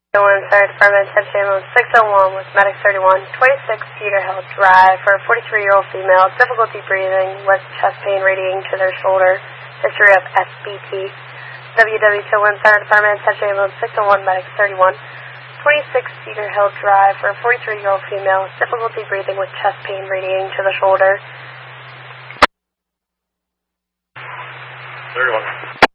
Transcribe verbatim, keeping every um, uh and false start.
one, third Department, attention ambulance six oh one with Medic thirty-one, twenty-six Cedar Hill Drive for a forty-three-year-old female, difficulty breathing with chest pain radiating to their shoulder, history of S B T. W W two one, third Department, attention ambulance six oh one, Medic thirty-one, twenty-six Cedar Hill Drive for a forty-three-year-old female, difficulty breathing with chest pain radiating to the shoulder. thirty-one.